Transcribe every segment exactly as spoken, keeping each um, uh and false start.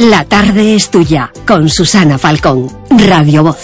La tarde es tuya, con Susana Falcón, Radio Voz.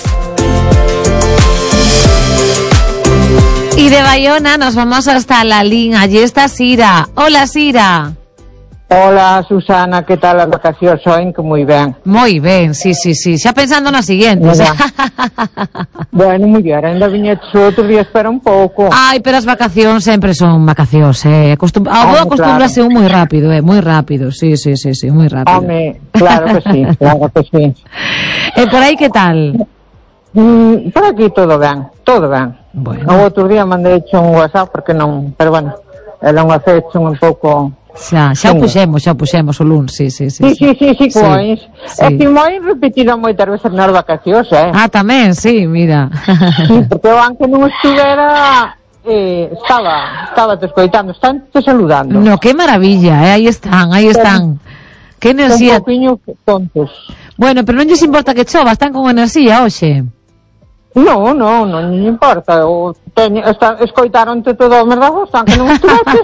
Y de Bayona nos vamos hasta La Lín. Allí está Sira. Hola, Sira. Hola, Susana, que tal as vacacións hoen? Que moi ben. Moi ben, sí, sí, sí. Xa pensando nas siguientes. Bueno, muller, ainda viñetes outro día, espera un pouco. Ai, pero as vacacións sempre son vacacións, eh. Acostum... Ah, vou acostumbrase claro. un moi rápido, eh. Moi rápido, sí, sí, sí, sí, moi rápido. Home, claro que sí, claro que sí. E por aí que tal? Mm, por aquí todo ben, todo ben. Bueno. O outro día mandei hecho un WhatsApp, porque non, pero bueno, era unha fecha un pouco... Xa, xa o puxemos, xa o puxemos o luns, sí, sí, sí. Sí, sí, sí, sí, cois. Sí. É que moi repetido moitas veces nas vacacións, eh? Ah, tamén, sí, mira. Sí, porque eu aunque non estuvera, eh, estaba, estaba te escoitando, están te saludando. No, que maravilla, eh, aí están, aí están. Que enerxía. Un poquinho tontos. Bueno, pero non lles importa que chova, están con enerxía hoxe. No, no, non lle importa. O teño, está, escoitaronte todo o merda, están que non estuveches.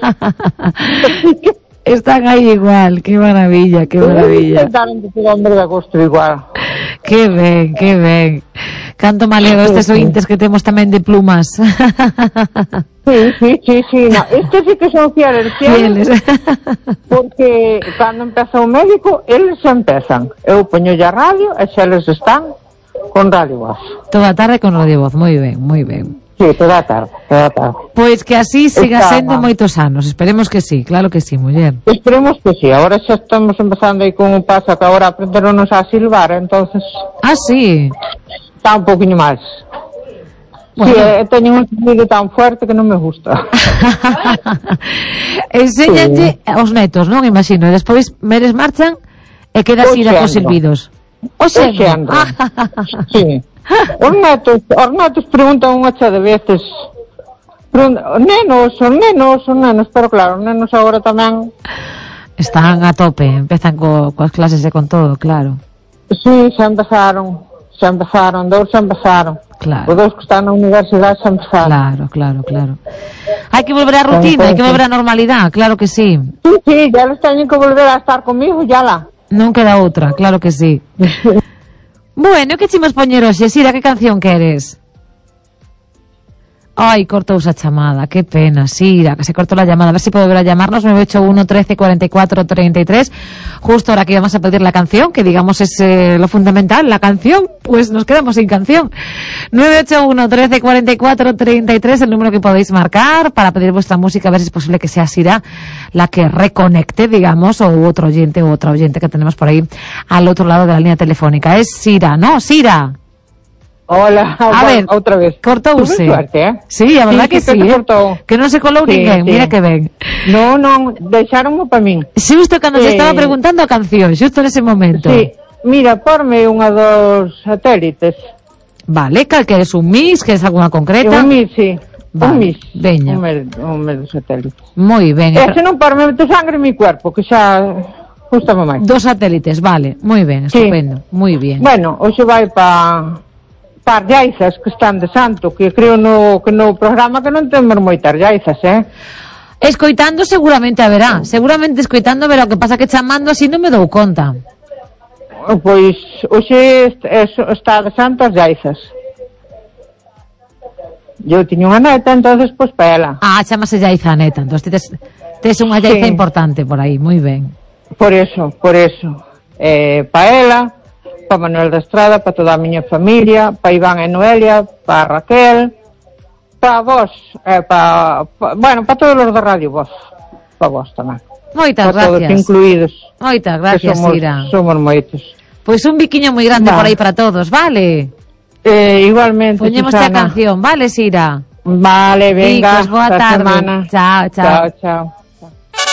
Están aí igual, que maravilla, que maravilla. Escoitaronte todo o merda gosto igual. Que ben, que ben. Canto me alegro estes ointes que temos tamén de plumas. Sí, sí, sí, sí, no. Estes sí que son fieles, fieles. Porque cando empeza o médico, eles empezan. Eu poño a radio e xa eles están con Radio Voz. Toda a tarde con Radio Voz, moi ben, moi ben. Sí, toda a tarde, toda a tarde. Pois que así siga Está, sendo moitos anos, esperemos que sí, claro que sí, muller. Esperemos que sí, agora xa estamos empezando aí con un paso que agora aprenderonos a silbar, entonces... Ah, sí? Está un poquinho máis. Bueno. Sí, eh, teño un sonido tan fuerte que non me gusta. Enséñanlle sí. aos netos, non? Imagino, e despois meres marchan e queda así da cos silbidos. O xendo. Sí. Os netos, os netos preguntan unha cha de veces. Preguntan, nenos, os nenos, os nenos, pero claro, os nenos agora tamén están a tope, empezan co, coas clases e con todo, claro. Sí, xa empezaron, xa empezaron, dous xa empezaron. Claro. Os dous que están na universidade xa empezaron. Claro, claro, claro. Hai que volver á rutina, hai que volver á normalidade, claro que sí. Sí, sí, ya les teñen que volver a estar comigo, ya la. Non queda outra, claro que sí. Bueno, que chimos poñer hoxe, Sira, que canción queres? Ai, cortouse a chamada, que pena, Sira, que se cortó la llamada. A ver si puede volver a llamarnos, nueve ocho uno, trece, cuarenta y cuatro, treinta y tres. Justo ahora que íbamos a pedir la canción, que digamos es eh, lo fundamental, la canción, pues nos quedamos sin canción. nueve ocho uno, trece, cuarenta y cuatro, treinta y tres, el número que podéis marcar para pedir vuestra música, a ver si es posible que sea Sira la que reconecte, digamos, o otro oyente o otra oyente que tenemos por ahí al otro lado de la línea telefónica. Es Sira, ¿no? Sira. Hola, a ver, outra vez. Cortouse. Suerte, eh? Sí, a verdad sí, que sí, sí, que, eh? que non se colou sí, ninguén, sí. Mira que ben. No, non, deixáronmo para min. Xusto cando se eh... estaba preguntando a canción, xusto nese momento. Sí, mira, porme unha dos satélites. Vale, cal queres un mix, queres alguna concreta? Un mix, sí. Vale, un mix. Veña. Un mes, un mes de satélites. Moi ben. E se non porme de sangre en mi cuerpo, que xa gustame máis. Dos satélites, vale, moi ben, estupendo, sí. Moi bien. Bueno, hoxe vai pa par llaizas que están de santo, que creo no que no programa que non temos moitas llaizas, eh? Escoitando seguramente haberá, seguramente escoitando verá, o que pasa que chamando así non me dou conta. Pois hoxe está de santo as llaizas. Eu tiño unha neta, entonces pois pa ela. Ah, chamase llaiza neta, entón tes, tes unha llaiza sí. importante por aí, moi ben. Por eso, por eso. Eh, pa ela, pa Manuel da Estrada, pa toda a miña familia, pa Iván e Noelia, pa Raquel, pa vos, eh, pa, pa, bueno, pa todos os da Radio Voz, pa vos tamén. Moitas pa gracias. Todos incluídos. Moitas gracias, somos, Sira. Somos moitos. Pois un biquiño moi grande vale. Por aí para todos, vale? Eh, igualmente, poñemos a canción, vale, Sira? Vale, venga, Chicos, boa tarde. semana. Chao, chao. Chao, chao.